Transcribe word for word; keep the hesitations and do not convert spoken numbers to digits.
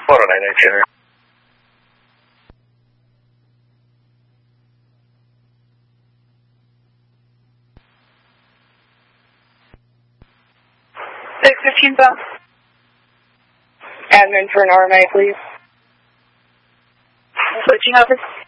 Photo nine nine two. six fifteen South. Admin for an R M A, please. Switching over.